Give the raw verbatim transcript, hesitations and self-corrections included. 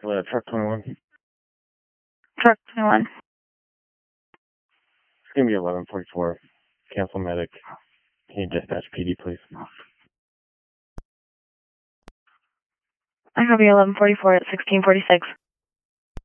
Uh, truck twenty-one. Truck twenty-one. It's going to be eleven forty-four. Cancel medic. Can you dispatch P D, please? I copy eleven forty-four at sixteen forty-six.